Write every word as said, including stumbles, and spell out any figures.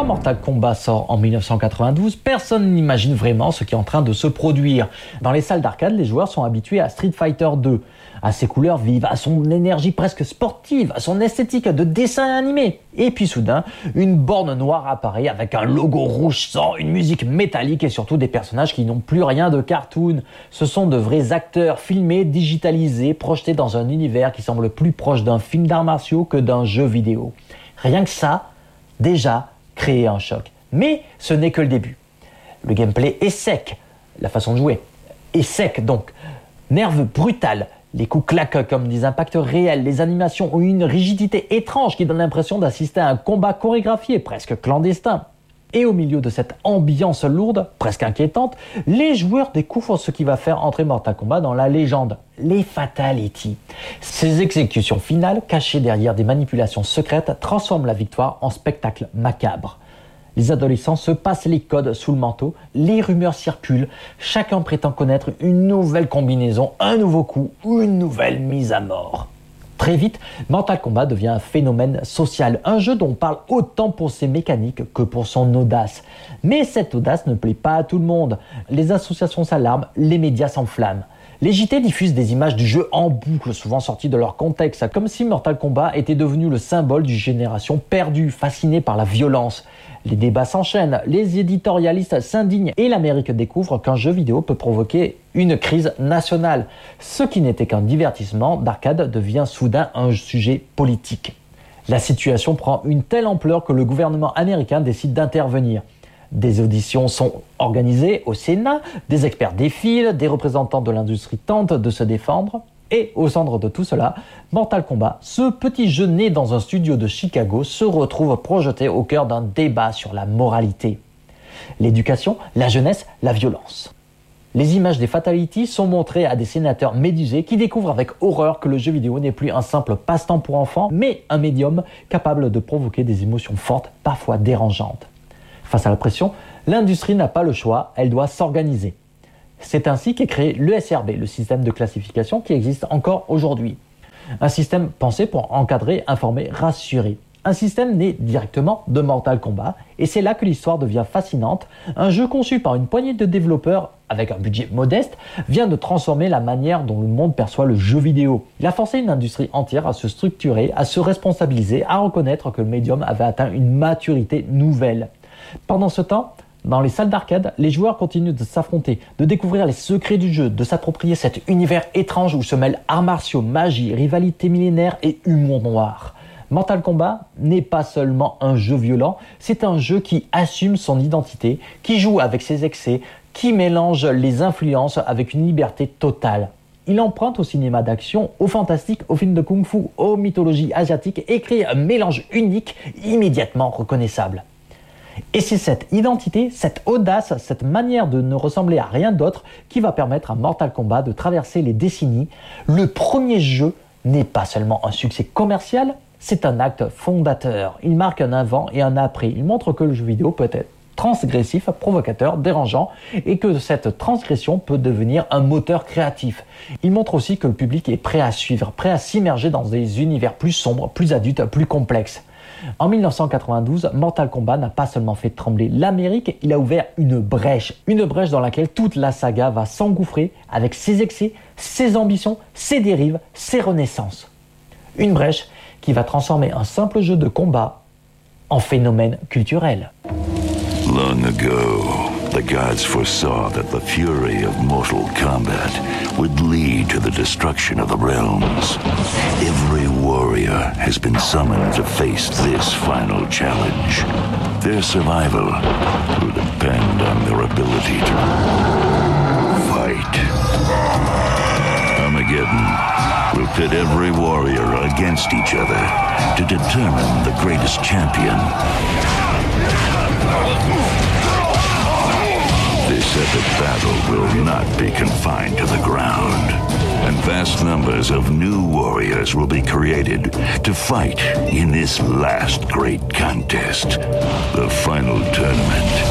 Quand Mortal Kombat sort en mille neuf cent quatre-vingt-douze, personne n'imagine vraiment ce qui est en train de se produire. Dans les salles d'arcade, les joueurs sont habitués à Street Fighter deux, à ses couleurs vives, à son énergie presque sportive, à son esthétique de dessin animé. Et puis soudain, une borne noire apparaît avec un logo rouge sang, une musique métallique et surtout des personnages qui n'ont plus rien de cartoon. Ce sont de vrais acteurs filmés, digitalisés, projetés dans un univers qui semble plus proche d'un film d'arts martiaux que d'un jeu vidéo. Rien que ça, déjà, créer un choc. Mais ce n'est que le début. Le gameplay est sec, la façon de jouer est sec donc, nerveux, brutal, les coups claquent comme des impacts réels, les animations ont une rigidité étrange qui donne l'impression d'assister à un combat chorégraphié, presque clandestin. Et au milieu de cette ambiance lourde, presque inquiétante, les joueurs découvrent ce qui va faire entrer Mortal Kombat dans la légende, les Fatalities. Ces exécutions finales, cachées derrière des manipulations secrètes, transforment la victoire en spectacle macabre. Les adolescents se passent les codes sous le manteau, les rumeurs circulent, chacun prétend connaître une nouvelle combinaison, un nouveau coup ou une nouvelle mise à mort. Très vite, Mortal Kombat devient un phénomène social, un jeu dont on parle autant pour ses mécaniques que pour son audace. Mais cette audace ne plaît pas à tout le monde. Les associations s'alarment, les médias s'enflamment. Les J T diffusent des images du jeu en boucle, souvent sorties de leur contexte, comme si Mortal Kombat était devenu le symbole d'une génération perdue, fascinée par la violence. Les débats s'enchaînent, les éditorialistes s'indignent et l'Amérique découvre qu'un jeu vidéo peut provoquer une crise nationale. Ce qui n'était qu'un divertissement d'arcade devient soudain un sujet politique. La situation prend une telle ampleur que le gouvernement américain décide d'intervenir. Des auditions sont organisées au Sénat, des experts défilent, des représentants de l'industrie tentent de se défendre. Et au centre de tout cela, Mortal Kombat, ce petit jeu né dans un studio de Chicago, se retrouve projeté au cœur d'un débat sur la moralité. L'éducation, la jeunesse, la violence. Les images des Fatalities sont montrées à des sénateurs médusés qui découvrent avec horreur que le jeu vidéo n'est plus un simple passe-temps pour enfants, mais un médium capable de provoquer des émotions fortes, parfois dérangeantes. Face à la pression, l'industrie n'a pas le choix, elle doit s'organiser. C'est ainsi qu'est créé l'E S R B, le système de classification qui existe encore aujourd'hui. Un système pensé pour encadrer, informer, rassurer. Un système né directement de Mortal Kombat, et c'est là que l'histoire devient fascinante. Un jeu conçu par une poignée de développeurs avec un budget modeste vient de transformer la manière dont le monde perçoit le jeu vidéo. Il a forcé une industrie entière à se structurer, à se responsabiliser, à reconnaître que le médium avait atteint une maturité nouvelle. Pendant ce temps, dans les salles d'arcade, les joueurs continuent de s'affronter, de découvrir les secrets du jeu, de s'approprier cet univers étrange où se mêlent arts martiaux, magie, rivalité millénaire et humour noir. Mortal Kombat n'est pas seulement un jeu violent, c'est un jeu qui assume son identité, qui joue avec ses excès, qui mélange les influences avec une liberté totale. Il emprunte au cinéma d'action, au fantastique, aux films de kung-fu, aux mythologies asiatiques et crée un mélange unique, immédiatement reconnaissable. Et c'est cette identité, cette audace, cette manière de ne ressembler à rien d'autre qui va permettre à Mortal Kombat de traverser les décennies. Le premier jeu n'est pas seulement un succès commercial, c'est un acte fondateur. Il marque un avant et un après. Il montre que le jeu vidéo peut être transgressif, provocateur, dérangeant et que cette transgression peut devenir un moteur créatif. Il montre aussi que le public est prêt à suivre, prêt à s'immerger dans des univers plus sombres, plus adultes, plus complexes. En mille neuf cent quatre-vingt-douze, Mortal Kombat n'a pas seulement fait trembler l'Amérique, il a ouvert une brèche. Une brèche dans laquelle toute la saga va s'engouffrer avec ses excès, ses ambitions, ses dérives, ses renaissances. Une brèche qui va transformer un simple jeu de combat en phénomène culturel. Long ago, the gods foresaw that the fury of mortal combat would lead to the destruction of the realms. Every warrior has been summoned to face this final challenge. Their survival will depend on their ability to fight. Armageddon will pit every warrior against each other to determine the greatest champion. This epic battle will not be confined to the ground, and vast numbers of new warriors will be created to fight in this last great contest, the final tournament.